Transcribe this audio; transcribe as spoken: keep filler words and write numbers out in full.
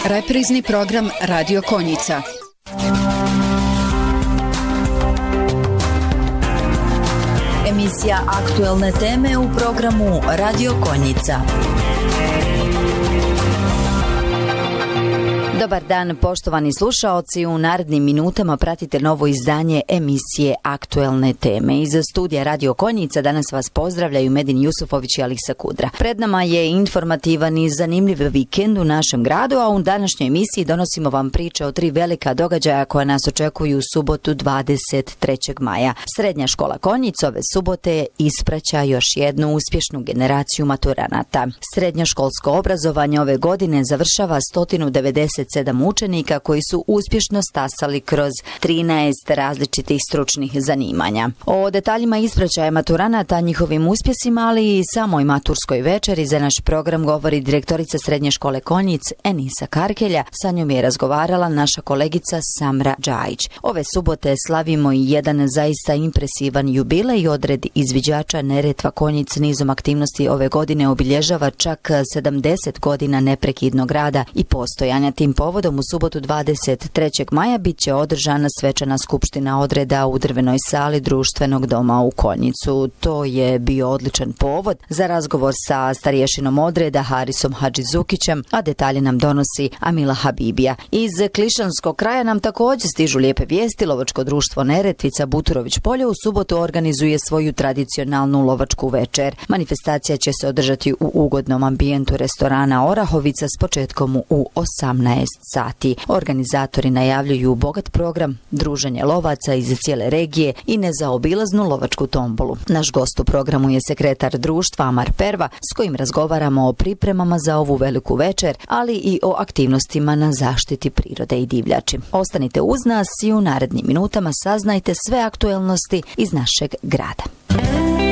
Reprizni program Radio Konjica. Emisija aktuelne teme u programu Radio Konjica. Dobar dan, poštovani slušaoci. U narednim minutama pratite novo izdanje emisije Aktuelne teme. Iz studija Radio Konjica danas vas pozdravljaju Medin Jusufović i Alisa Kudra. Pred nama je informativan i zanimljiv vikend u našem gradu, a u današnjoj emisiji donosimo vam priče o tri velika događaja koja nas očekuju u subotu dvadeset trećeg maja. Srednja škola Konjic ove subote ispraća još jednu uspješnu generaciju maturanata. Srednjoškolsko obrazovanje ove godine završava sto devedeset sedam učenika koji su uspješno stasali kroz trinaest različitih stručnih zanimanja. O detaljima ispraćaja maturanata, njihovim uspjesima, ali i samoj maturskoj večeri za naš program govori direktorica Srednje škole Konjic Enisa Karkelja. Sa njom je razgovarala naša kolegica Samra Džajić. Ove subote slavimo i jedan zaista impresivan jubilej. Odred izviđača Neretva Konjic nizom aktivnosti ove godine obilježava čak sedamdeset godina neprekidnog rada i postojanja. Tim povodom u subotu dvadeset trećeg maja bit će održana svečana skupština odreda u drvenoj sali Društvenog doma u Konjicu. To je bio odličan povod za razgovor sa starješinom odreda Harisom Hadžizukićem, a detalje nam donosi Amila Habibija. Iz Klišanskog kraja nam također stižu lijepe vijesti. Lovačko društvo Neretvica Buturović polje u subotu organizuje svoju tradicionalnu lovačku večer. Manifestacija će se održati u ugodnom ambijentu restorana Orahovica s početkom u osamnaest sati. Organizatori najavljuju bogat program, druženje lovaca iz cijele regije i nezaobilaznu lovačku tombolu. Naš gost u programu je sekretar društva Amar Perva, s kojim razgovaramo o pripremama za ovu veliku večer, ali i o aktivnostima na zaštiti prirode i divljači. Ostanite uz nas i u narednim minutama saznajte sve aktuelnosti iz našeg grada.